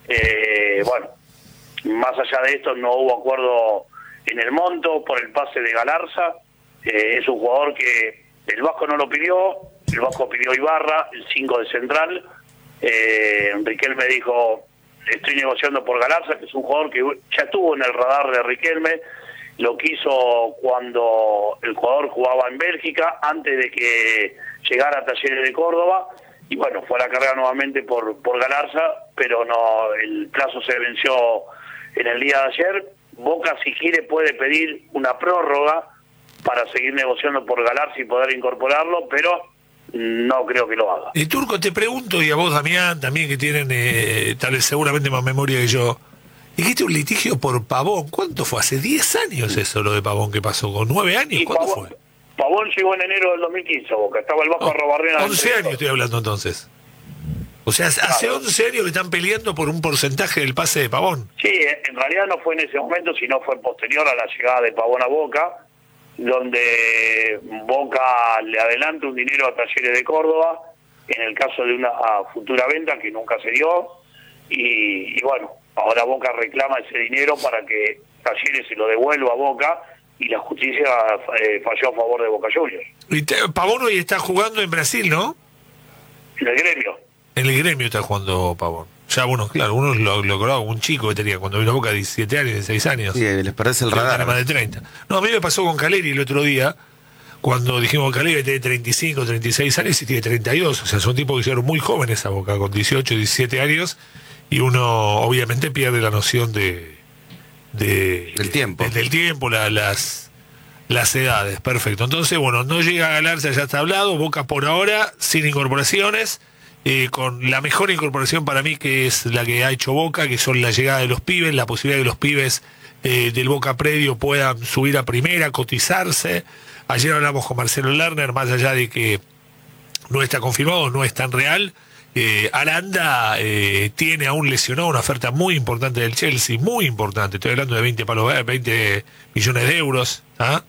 Eh, bueno, más allá de esto no hubo acuerdo en el monto por el pase de Galarza. Eh, es un jugador que el Vasco no lo pidió, el Vasco pidió Ibarra, el cinco de Central. Eh, Riquelme dijo: estoy negociando por Galarza, que es un jugador que ya estuvo en el radar de Riquelme. Lo quiso cuando el jugador jugaba en Bélgica, antes de que llegara a Talleres de Córdoba, y bueno, fue a la carrera nuevamente por por Galarza, pero no, el plazo se venció en el día de ayer. Boca, si quiere, puede pedir una prórroga para seguir negociando por Galarza y poder incorporarlo, pero no creo que lo haga. Y Turco, te pregunto, y a vos, Damián, también, que tienen eh, tal vez seguramente más memoria que yo, dijiste un litigio por Pavón. ¿Cuánto fue? ¿Hace diez años eso lo de Pavón que pasó? ¿Con nueve años? Y ¿Cuándo Pavón, fue? Pavón llegó en enero del dos mil quince a Boca, estaba el Vasco Oh, Arrobarrena. once años estoy hablando entonces. O sea, hace Claro. once años que están peleando por un porcentaje del pase de Pavón. Sí, en realidad no fue en ese momento, sino fue posterior a la llegada de Pavón a Boca, donde Boca le adelanta un dinero a Talleres de Córdoba, en el caso de una futura venta que nunca se dio, y, y bueno, ahora Boca reclama ese dinero para que Talleres se lo devuelva a Boca, y la justicia eh, falló a favor de Boca Juniors. Y te- Pavón hoy está jugando en Brasil, ¿no? En el gremio. En el gremio está jugando Pavón. Ya uno, claro, uno lo logró, un chico que tenía cuando vino a Boca diecisiete años, dieciséis años. Sí, les perdés el Creo que radar. tiene más de treinta. No, a mí me pasó con Caleri el otro día, cuando dijimos que Caleri tiene treinta y cinco, treinta y seis años y tiene treinta y dos. O sea, son tipos que hicieron muy jóvenes a Boca, con dieciocho, diecisiete años, y uno obviamente pierde la noción de... de Del tiempo. de- del tiempo, la- las, las edades. Perfecto. Entonces, bueno, no llega a Galarza, ya está hablado. Boca por ahora, sin incorporaciones. Eh, con la mejor incorporación para mí, que es la que ha hecho Boca, que son la llegada de los pibes, la posibilidad de que los pibes eh, del Boca Predio puedan subir a primera, cotizarse. Ayer hablamos con Marcelo Lerner, más allá de que no está confirmado, no es tan real. Eh, Aranda eh, tiene aún lesionado una oferta muy importante del Chelsea, muy importante. Estoy hablando de veinte palos, veinte millones de euros. ¿Ah?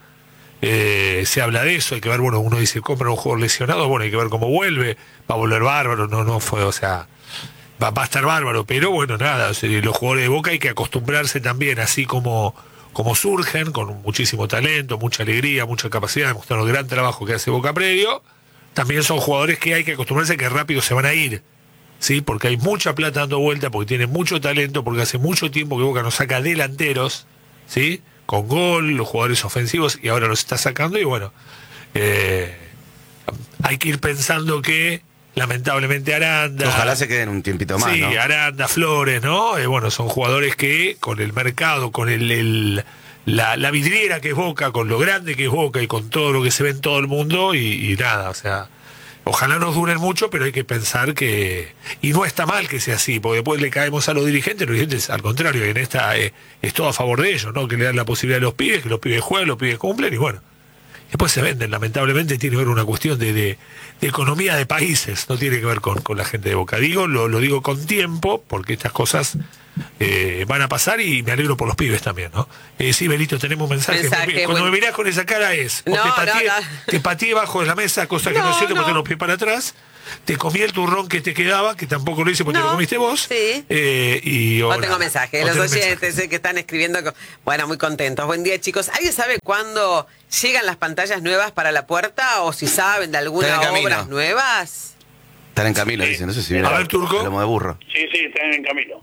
Eh, se habla de eso, hay que ver, bueno, uno dice compra un jugador lesionado, bueno, hay que ver cómo vuelve, va a volver bárbaro, no, no fue, o sea, va, va a estar bárbaro, pero bueno, nada, o sea, los jugadores de Boca hay que acostumbrarse también, así como, como surgen, con muchísimo talento, mucha alegría, mucha capacidad, demostrando el gran trabajo que hace Boca Predio, también son jugadores que hay que acostumbrarse que rápido se van a ir, ¿sí? Porque hay mucha plata dando vuelta, porque tienen mucho talento, porque hace mucho tiempo que Boca nos saca delanteros, ¿sí? Con gol, los jugadores ofensivos, y ahora los está sacando, y bueno, eh, hay que ir pensando que lamentablemente Aranda, Ojalá se queden un tiempito más, sí, ¿no? Aranda, Flores, ¿no? Eh, bueno, son jugadores que con el mercado, con el, el- la, la vidriera que es Boca, con lo grande que es Boca y con todo lo que se ve en todo el mundo, y, y nada, o sea, ojalá nos duren mucho, pero hay que pensar que... Y no está mal que sea así, porque después le caemos a los dirigentes, los dirigentes, al contrario, en esta eh, es todo a favor de ellos, ¿no? Que le dan la posibilidad a los pibes, que los pibes jueguen, los pibes cumplen, y bueno, después se venden. Lamentablemente tiene que ver una cuestión de, de, de economía de países, no tiene que ver con, con la gente de Boca. Digo, lo, lo digo con tiempo, porque estas cosas eh, van a pasar, y me alegro por los pibes también, ¿no? Eh, sí, Belito, tenemos un mensaje. Mensaje, Cuando bueno. me mirás con esa cara es, o No, te, pateé, no, no. te pateé bajo de la mesa, cosa que no, No, es cierto, porque no. tengo los pies para atrás, te comí el turrón que te quedaba, que tampoco lo hice porque No, te lo comiste vos. sí. Eh, y, No ahora- tengo mensaje, o los tenés oyentes mensaje. eh, que están escribiendo, co- bueno, muy contentos. Buen día, chicos. ¿Alguien sabe cuándo llegan las pantallas nuevas para la puerta, o si saben de algunas Están en camino. obras nuevas? Están en camino, dicen. No sé si viene A ver, Turco. lomo de burro. Sí, sí, están en camino.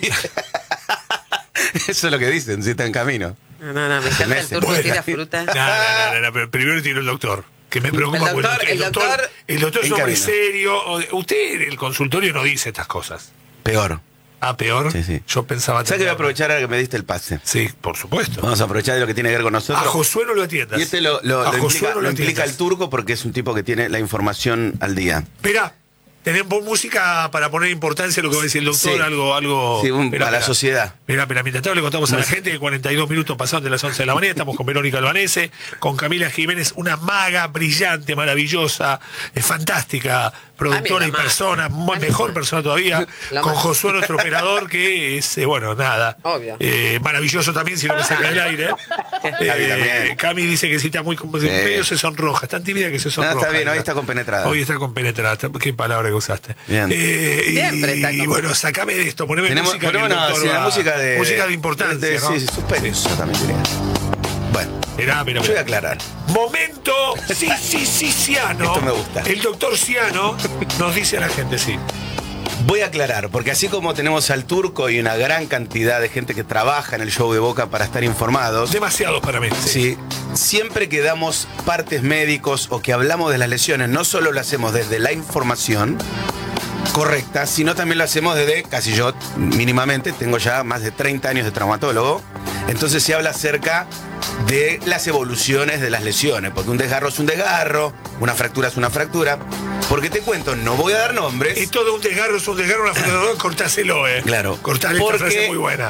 Eso es lo que dicen, sí, está en camino. No, no, no, me encanta el Meses. turco Bueno. tira fruta. No, no, no, no, no, pero primero tiene el doctor, que me preocupa. El doctor- porque el doctor- el doctor es En un hombre camino. serio. o- Usted en el consultorio no dice estas cosas. Peor. Ah, peor. Sí, sí. Yo pensaba... ¿Sabes que voy a tener- aprovechar ahora que me diste el pase? Sí, por supuesto. Vamos a aprovechar de lo que tiene que ver con A nosotros. Josué no lo atiendas. Y este lo, lo- A lo Josué implica, no lo implica atiendas. el turco porque es un tipo que tiene la información al día. Espera, tenemos música para poner importancia a lo que va a decir el doctor, Sí. algo... algo... Sí, un- Esperá, a la esperá. sociedad. Mira, pero mientras tanto le contamos a la gente que cuarenta y dos minutos pasaron de las once de la mañana. Estamos con Verónica Albanese, con Camila Jiménez, una maga brillante, maravillosa, eh, fantástica, productora Ah, y mira, persona, mu- Ah, mejor persona todavía, La con más. Josué, nuestro operador, que es, eh, bueno, nada. Obvio. Eh, maravilloso también, si no me saca del aire. Cami también. Cami dice que si está muy... medio se sonroja, es tan tímida que se No, sonroja. está bien, hoy ella. está compenetrada. Hoy está compenetrada. Qué palabra que usaste. Bien. Eh, y- Siempre está y, con- bueno, sacame de esto, poneme Tenemos, música que ponemos el una, doctor sí, la va- música de... música de importancia, de- ¿no? Sí, sí, suspenso también diría. Bueno, Mirá, mirá, yo voy a mirá. aclarar. Momento, sí, sí, sí, Ciano. Esto me gusta. El doctor Ciano nos dice a la gente, sí. Voy a aclarar, porque así como tenemos al turco y una gran cantidad de gente que trabaja en el show de Boca para estar informados, Demasiados para mí. sí, siempre que damos partes médicos o que hablamos de las lesiones, no solo lo hacemos desde la información, correcta, sino también lo hacemos desde, casi yo mínimamente, tengo ya más de treinta años de traumatólogo, entonces se habla acerca de las evoluciones de las lesiones, porque un desgarro es un desgarro, una fractura es una fractura, porque te cuento, no voy a dar nombres. Y todo un desgarro es un desgarro, una fractura, cortáselo, eh. Claro. Cortale esta frase muy buena.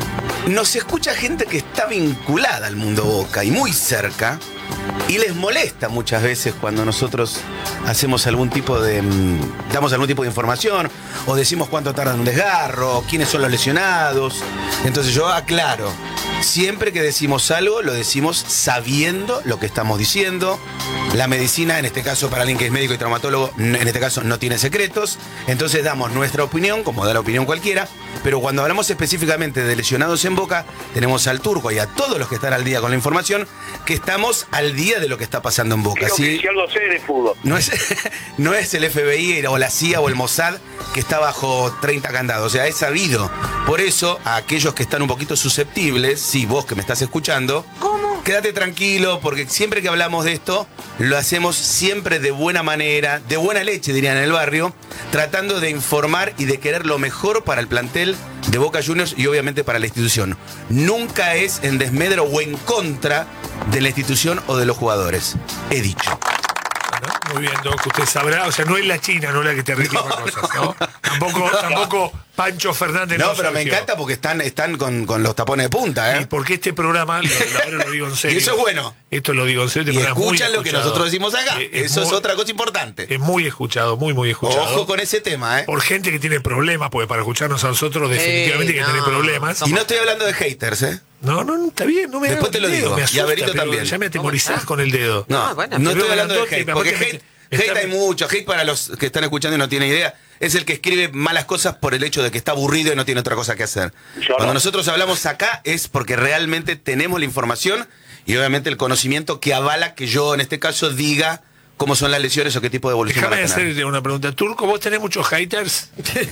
Nos escucha gente que está vinculada al mundo Boca y muy cerca, y les molesta muchas veces cuando nosotros hacemos algún tipo de damos algún tipo de información o decimos cuánto tarda en un desgarro, quiénes son los lesionados. Entonces yo aclaro, siempre que decimos algo lo decimos sabiendo lo que estamos diciendo. La medicina, en este caso para alguien que es médico y traumatólogo, en este caso no tiene secretos, entonces damos nuestra opinión, como da la opinión cualquiera, pero cuando hablamos específicamente de lesionados en Boca, tenemos al Turco y a todos los que están al día con la información, que estamos al día de lo que está pasando en Boca. ¿Sí? Si algo sé de fútbol. No es, no es el F B I o la C I A o el Mossad que está bajo treinta candados, o sea, es sabido. Por eso, a aquellos que están un poquito susceptibles, sí, vos que me estás escuchando, ¿cómo? Quédate tranquilo, porque siempre que hablamos de esto, lo hacemos siempre de buena manera, de buena leche, dirían en el barrio, tratando de informar y de querer lo mejor para el plantel de Boca Juniors y obviamente para la institución. Nunca es en desmedro o en contra de la institución o de los jugadores. He dicho. ¿No? Muy bien, Doc, usted sabrá, o sea, no es la China, no es la que te reclama no, cosas, ¿no? Tampoco, no, tampoco Pancho Fernández. No, no pero me encanta porque están, están con, con los tapones de punta, ¿eh? Y porque este programa, lo, ahora lo digo en serio. Y eso es bueno. Esto lo digo en serio. Este y escuchan lo que nosotros decimos acá. Eh, es eso muy, es otra cosa importante. Es muy escuchado, muy, muy escuchado. Ojo con ese tema, ¿eh? Por gente que tiene problemas, porque para escucharnos a nosotros definitivamente hey, que no, tiene problemas. Y no estoy hablando de haters, ¿eh? No, no, está bien, no me Después te lo dedo, digo. Me asusta, y a Berito también. Ya me atemorizás con el dedo. No, no, bueno, no estoy hablando de hate, porque hate, hate hay mucho. Hate, para los que están escuchando y no tienen idea, es el que escribe malas cosas por el hecho de que está aburrido y no tiene otra cosa que hacer. Yo Cuando no. nosotros hablamos acá es porque realmente tenemos la información y obviamente el conocimiento que avala que yo en este caso diga cómo son las lesiones o qué tipo de evolución Déjame van a tener. hacerte una pregunta. Turco, ¿vos tenés muchos haters?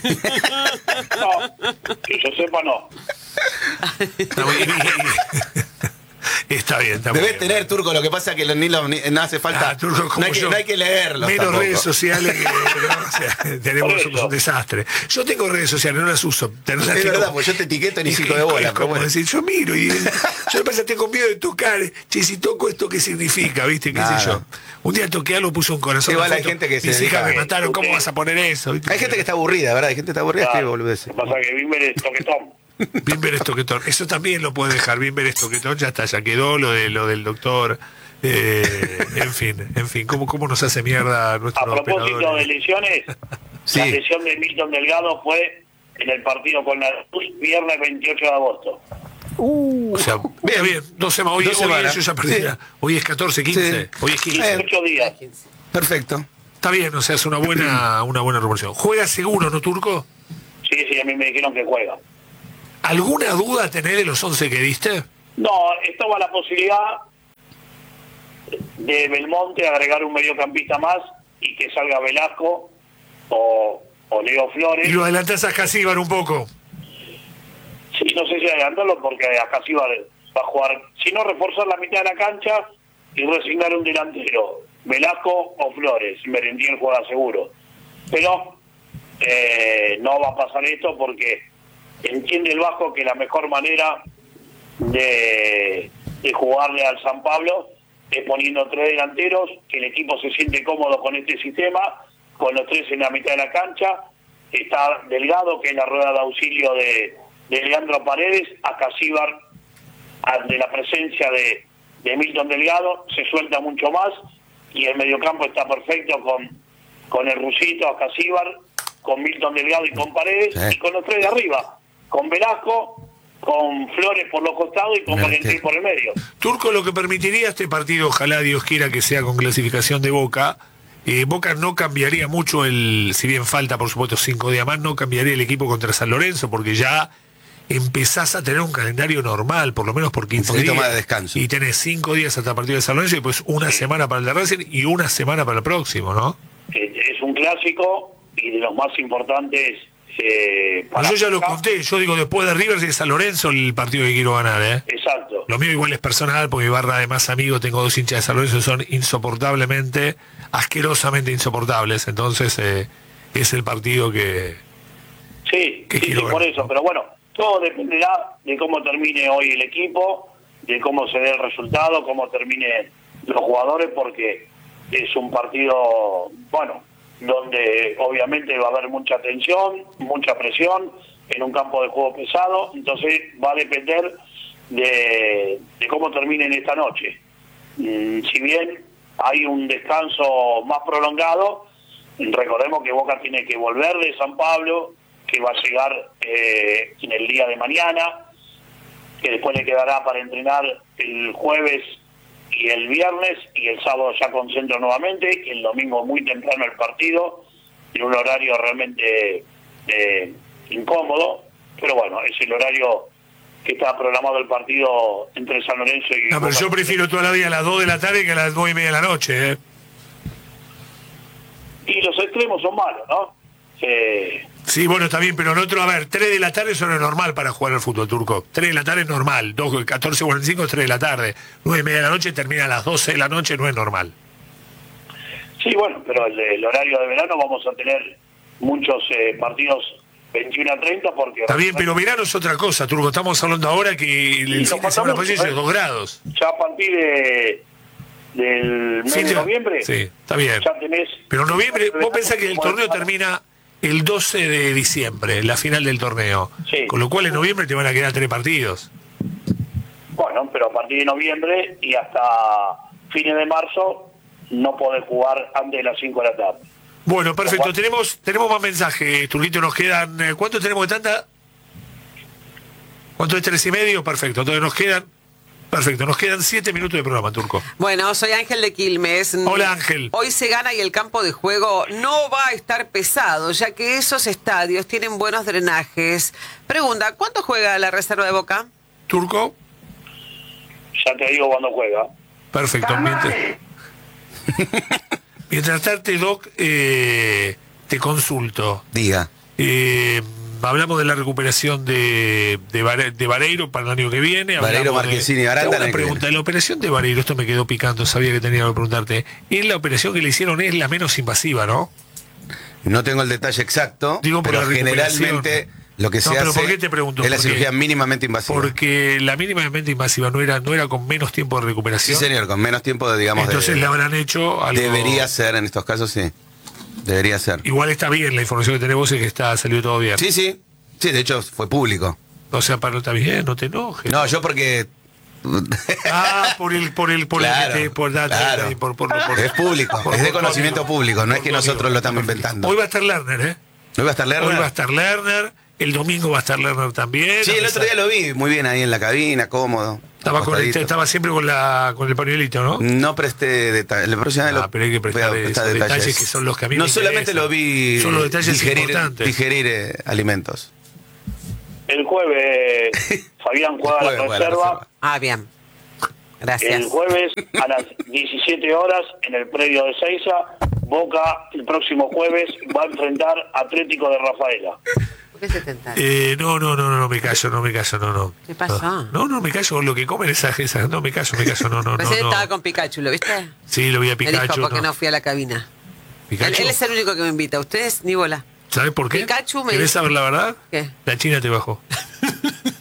No, que yo sepa no. Está bien, está bien. Está Debes bien. tener, Turco, lo que pasa es que ni, ni, no hace falta. Ah, Turco, como no, hay que, yo, no hay que leerlo. Menos tampoco. redes sociales que no, o sea, tenemos somos un desastre. Yo tengo redes sociales, no las uso. No las es tengo, verdad, pues yo te etiqueto ni cinco de bola. Es como bueno. decir, yo miro y yo me pasa, tengo miedo de tocar. Che, si toco esto, ¿qué significa? ¿Viste? ¿Qué Nada. sé yo? Un día toqué algo, puse un corazón. Igual hay gente que se mis hijas me dedica- mataron, ¿cómo vas a poner eso? ¿Viste? Hay gente que está aburrida, ¿verdad? Hay gente que está aburrida, escribe Claro. boludeces. Lo que pasa es que Bimber es toquetón. Bimber es toquetón. Eso también lo puede dejar. Bimber es toquetón, ya está, ya quedó lo de lo del doctor. Eh, en fin, en fin, ¿cómo, cómo nos hace mierda nuestro A propósito operador? de lesiones, Sí. la lesión de Milton Delgado fue en el partido con la Luz, viernes veintiocho de agosto. O sea, bien, bien, dos semanas. Hoy, Dos hoy semanas. yo ya perdía. Sí. Hoy es catorce, quince. Sí. Hoy es quince. dieciocho días. Perfecto. Está bien, o sea, es una buena, una buena revolución. ¿Juega seguro, no, Turco? Sí, sí, a mí me dijeron que juega. ¿Alguna duda tenés de los once que diste? No, estaba la posibilidad de Belmonte agregar un mediocampista más y que salga Velasco o, o Leo Flores. Y lo adelantás a Casíbar un poco. Sí, no sé si adelantarlo porque Acasíbar va a jugar, si no reforzar la mitad de la cancha y resignar un delantero, Velasco o Flores, Merentiel juega seguro. Pero eh, no va a pasar esto porque entiende el Vasco que la mejor manera de, de jugarle al San Pablo es poniendo tres delanteros, que el equipo se siente cómodo con este sistema, con los tres en la mitad de la cancha. Está Delgado, que es la rueda de auxilio de, de Leandro Paredes, a Casíbar, ante la presencia de, de Milton Delgado, se suelta mucho más, y el mediocampo está perfecto con, con el Rusito, a Casíbar, con Milton Delgado y con Paredes, Sí. y con los tres de arriba, con Velasco, con Flores por los costados y con Mira, Valentín sí. por el medio. Turco, lo que permitiría este partido, ojalá Dios quiera que sea con clasificación de Boca, eh, Boca no cambiaría mucho el, si bien falta por supuesto cinco días más, no cambiaría el equipo contra San Lorenzo, porque ya empezás a tener un calendario normal, por lo menos por quince Un poquito días. más de descanso. Y tenés cinco días hasta el partido de San Lorenzo y después una semana para el de Racing y una semana para el próximo, ¿no? Eh, Es un clásico y de los más importantes. Eh, para Yo ya lo Boca. conté, yo digo después de River y de San Lorenzo el partido que quiero ganar, ¿eh? Exacto. Lo mío igual es personal, porque mi barra de más amigos, tengo dos hinchas de San Lorenzo, son insoportablemente, asquerosamente insoportables. Entonces, eh, es el partido que... Sí, que sí, quiero sí, ver. por eso, pero bueno, todo dependerá de cómo termine hoy el equipo, de cómo se dé el resultado, cómo terminen los jugadores, porque es un partido, bueno, donde obviamente va a haber mucha tensión, mucha presión, en un campo de juego pesado, entonces va a depender de, de cómo terminen esta noche. Mm, si bien hay un descanso más prolongado, recordemos que Boca tiene que volver de San Pablo, que va a llegar eh, en el día de mañana, que después le quedará para entrenar el jueves y el viernes, y el sábado ya concentro nuevamente, y el domingo muy temprano el partido, en un horario realmente eh, incómodo, pero bueno, es el horario que está programado el partido entre San Lorenzo y... No, pero Boca. yo prefiero toda la vida a las dos de la tarde que a las nueve y media de la noche, ¿eh? Y los extremos son malos, ¿no? Eh, Sí, bueno, está bien, pero el otro, a ver, tres de la tarde eso no es normal para jugar al fútbol turco. tres de la tarde es normal, dos, catorce cuarenta y cinco es tres de la tarde. nueve y media de la noche termina a las doce de la noche, no es normal. sí, bueno, pero el, el horario de verano vamos a tener muchos eh, partidos veintiuno a treinta porque... Está bien, pero verano es otra cosa, Turco. Estamos hablando ahora que el, el Sí, fin de semana nos pasado falta hizo mucho, dos grados. Ya a partir de del mes Sí, de ya- noviembre, Sí, está bien. ya tenés... Pero noviembre, vos pensás que el Bueno, torneo termina el doce de diciembre, la final del torneo. Sí. Con lo cual en noviembre te van a quedar tres partidos. Bueno, pero a partir de noviembre y hasta fines de marzo no podés jugar antes de las cinco de la tarde. Bueno, perfecto. Juan. Tenemos tenemos más mensajes, Turquito. Nos quedan... eh, ¿Cuánto tenemos de tanta? ¿Cuánto es tres y medio? Perfecto. Entonces nos quedan... Perfecto. Nos quedan siete minutos de programa, Turco. Bueno, soy Ángel de Quilmes. Hola, Ángel. Hoy se gana y el campo de juego no va a estar pesado, ya que esos estadios tienen buenos drenajes. Pregunta, ¿cuánto juega la reserva de Boca? Turco. Ya te digo cuando juega. Perfecto. Mientras, mientras tanto, Doc, eh, te consulto. Diga. Eh, hablamos de la recuperación de, de, Vare- de Vareiro para el año que viene. Vareiro, Hablamos de- Marquezini y Aranda Te hago el una año que pregunta. La operación de Vareiro, esto me quedó picando, sabía que tenía que preguntarte. Es la operación que le hicieron, es la menos invasiva, ¿no? No tengo el detalle exacto, Digo por pero la recuperación. generalmente lo que No, se pero hace ¿por qué te pregunto? es la Porque- cirugía mínimamente invasiva. Porque la mínimamente invasiva no era, no era con menos tiempo de Sí, recuperación. señor, con menos tiempo, de, digamos, Entonces de, le habrán hecho algo. debería ser, en estos casos, sí. Debería ser. Igual está bien, la información que tenemos es que está salió todo bien. Sí, sí. Sí, de hecho fue público. O sea, para está bien, no te enojes. No, yo porque... Ah, por el, por el, por Claro, el que te- por, date- claro. por, por, por- Es público, por- es de por- conocimiento por- público, no es por- que por- nosotros lo estamos inventando. Hoy va a estar Lerner, ¿eh? ¿No iba a estar Lerner? Hoy va a estar Lerner, el domingo va a estar Lerner también. Sí, el otro día lo vi, muy bien ahí en la cabina, cómodo. Estaba, con el- acostadito. estaba siempre con la con el pañuelito, ¿no? No presté detalles. La próxima vez Ah, lo- pero hay que prestar voy a esos detalles que son los que a mí No me solamente interesan. lo vi Son los detalles digerir, importantes. digerir eh, alimentos. El jueves Fabián juega El la jueves juega la reserva. reserva. Ah, bien. Gracias. El jueves a las diecisiete horas en el predio de Seiza, Boca el próximo jueves va a enfrentar Atlético de Rafaela. ¿Por qué se tentaron? Eh, no, no, no, no, no me callo, no me callo, no, no. ¿Qué pasó? No, no me callo con lo que comen esas, esas, no me callo, me callo, no, no, no. Recién no. estaba con Pikachu, ¿lo viste? Sí, lo vi a Me dijo Pikachu. porque no. no. fui a la cabina. Él, Pikachu. él es el único que me invita. Ustedes ni bola. ¿Sabes por qué? Pikachu me ¿Querés dijo- saber la verdad? ¿Qué? La China te bajó.